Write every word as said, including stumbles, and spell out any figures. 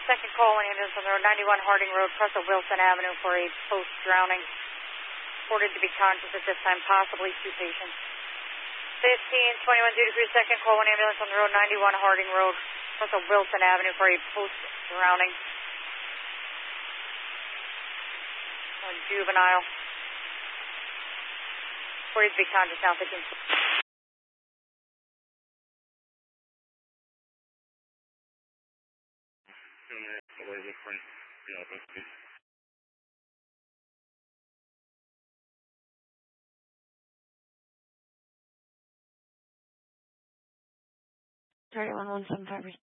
second call, an ambulance on the road, ninety-one Harding Road, across of Wilson Avenue for a post-drowning. Reported to be conscious at this time, possibly two patients. fifteen twenty-one due to crew, second call, one ambulance on the road, ninety-one Harding Road, across of Wilson Avenue for a post-drowning. A juvenile. Reported to be conscious now, fifteen. thirty-one one seven five.